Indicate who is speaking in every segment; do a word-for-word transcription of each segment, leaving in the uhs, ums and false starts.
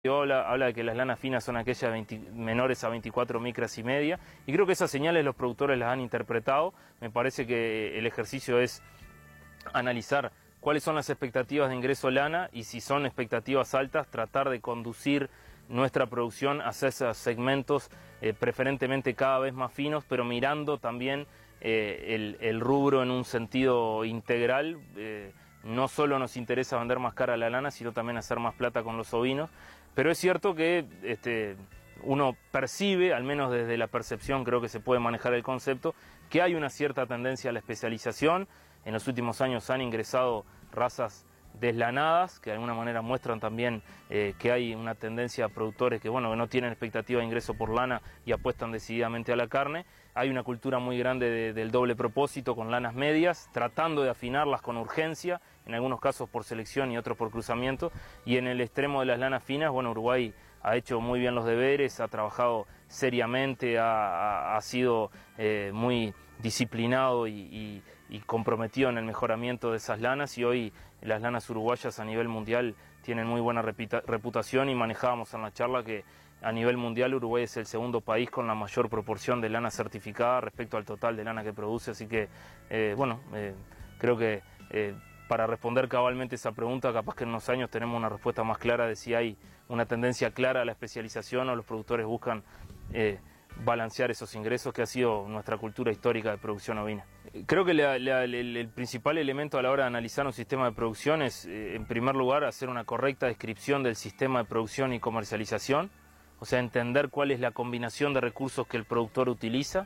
Speaker 1: Habla, habla de que las lanas finas son aquellas veinte, menores a veinticuatro micras y media, y creo que esas señales los productores las han interpretado. Me parece que el ejercicio es analizar cuáles son las expectativas de ingreso lana y si son expectativas altas, tratar de conducir nuestra producción hacia esos segmentos eh, preferentemente cada vez más finos, pero mirando también eh, el, el rubro en un sentido integral. Eh, no solo nos interesa vender más cara la lana, sino también hacer más plata con los ovinos. Pero es cierto que este, uno percibe, al menos desde la percepción creo que se puede manejar el concepto, que hay una cierta tendencia a la especialización. En los últimos años han ingresado razas deslanadas, que de alguna manera muestran también eh, que hay una tendencia a productores que, bueno, que no tienen expectativa de ingreso por lana y apuestan decididamente a la carne. Hay una cultura muy grande de, del doble propósito con lanas medias, tratando de afinarlas con urgencia, en algunos casos por selección y otros por cruzamiento. Y en el extremo de las lanas finas, bueno, Uruguay ha hecho muy bien los deberes, ha trabajado seriamente, ha, ha, ha sido eh, muy disciplinado y, y, y comprometido en el mejoramiento de esas lanas, y hoy las lanas uruguayas a nivel mundial tienen muy buena reputación, y manejábamos en la charla que a nivel mundial Uruguay es el segundo país con la mayor proporción de lana certificada respecto al total de lana que produce. Así que, eh, bueno, eh, creo que eh, para responder cabalmente esa pregunta, capaz que en unos años tenemos una respuesta más clara de si hay una tendencia clara a la especialización o los productores buscan eh, balancear esos ingresos, que ha sido nuestra cultura histórica de producción ovina. Creo que la, la, el, el principal elemento a la hora de analizar un sistema de producción es, eh, en primer lugar, hacer una correcta descripción del sistema de producción y comercialización, o sea, entender cuál es la combinación de recursos que el productor utiliza.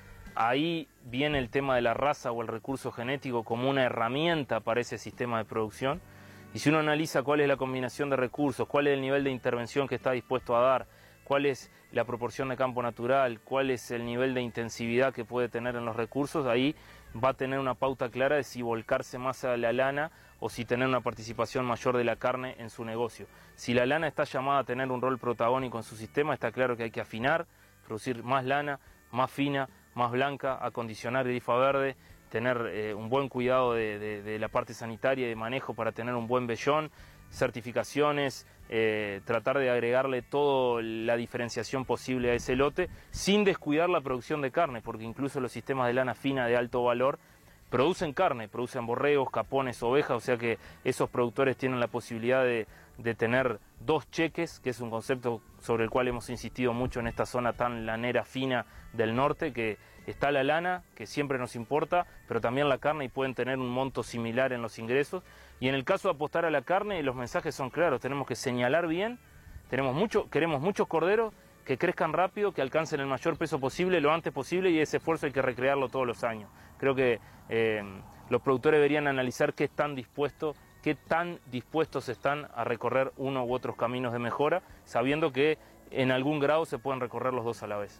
Speaker 1: Ahí viene el tema de la raza o el recurso genético como una herramienta para ese sistema de producción. Y si uno analiza cuál es la combinación de recursos, cuál es el nivel de intervención que está dispuesto a dar, cuál es la proporción de campo natural, cuál es el nivel de intensividad que puede tener en los recursos, ahí va a tener una pauta clara de si volcarse más a la lana o si tener una participación mayor de la carne en su negocio. Si la lana está llamada a tener un rol protagónico en su sistema, está claro que hay que afinar, producir más lana, más fina, más blanca, acondicionar grifa verde, tener eh, un buen cuidado de, de, de la parte sanitaria y de manejo para tener un buen vellón, certificaciones, eh, tratar de agregarle toda la diferenciación posible a ese lote, sin descuidar la producción de carne, porque incluso los sistemas de lana fina de alto valor producen carne, producen borregos, capones, ovejas, o sea que esos productores tienen la posibilidad de, de tener dos cheques, que es un concepto sobre el cual hemos insistido mucho en esta zona tan lanera fina del norte, que está la lana, que siempre nos importa, pero también la carne, y pueden tener un monto similar en los ingresos. Y en el caso de apostar a la carne, los mensajes son claros, tenemos que señalar bien, tenemos mucho, queremos muchos corderos que crezcan rápido, que alcancen el mayor peso posible, lo antes posible, y ese esfuerzo hay que recrearlo todos los años. Creo que eh, los productores deberían analizar qué están dispuestos, qué tan dispuestos están a recorrer uno u otros caminos de mejora, sabiendo que en algún grado se pueden recorrer los dos a la vez.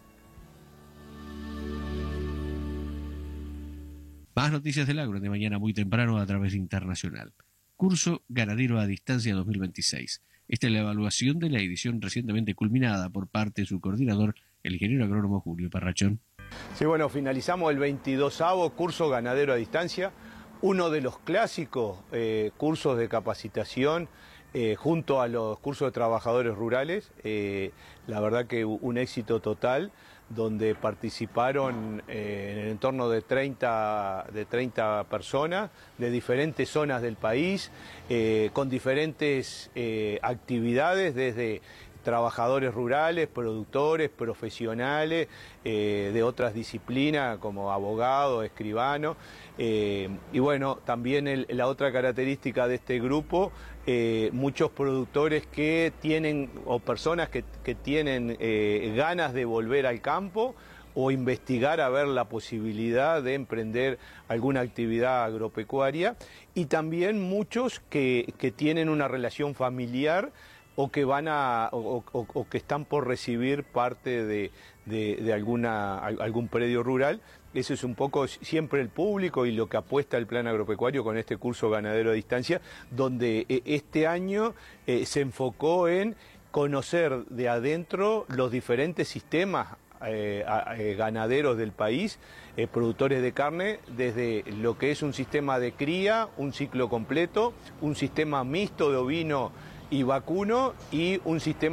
Speaker 2: Más noticias del agro de mañana muy temprano a través de Internacional. Curso Ganadero a Distancia dos mil veintiséis. Esta es la evaluación de la edición recientemente culminada por parte de su coordinador, el ingeniero agrónomo Julio Parrachón.
Speaker 3: Sí, bueno, finalizamos el veintidosavo Curso Ganadero a Distancia, uno de los clásicos eh, cursos de capacitación eh, junto a los cursos de trabajadores rurales. Eh, la verdad que un éxito total, donde participaron eh, en el entorno de treinta, de treinta personas de diferentes zonas del país, eh, con diferentes eh, actividades, desde trabajadores rurales, productores, profesionales, eh, de otras disciplinas como abogados, escribanos. Eh, y bueno, también el, la otra característica de este grupo, eh, muchos productores que tienen, o personas que, que tienen eh, ganas de volver al campo o investigar a ver la posibilidad de emprender alguna actividad agropecuaria, y también muchos que, que tienen una relación familiar o que van a o, o, o que están por recibir parte de, de, de alguna, algún predio rural. Eso es un poco siempre el público y lo que apuesta el plan agropecuario con este curso Ganadero a Distancia, donde este año eh, se enfocó en conocer de adentro los diferentes sistemas eh, eh, ganaderos del país, eh, productores de carne, desde lo que es un sistema de cría, un ciclo completo, un sistema mixto de ovino y vacuno y un sistema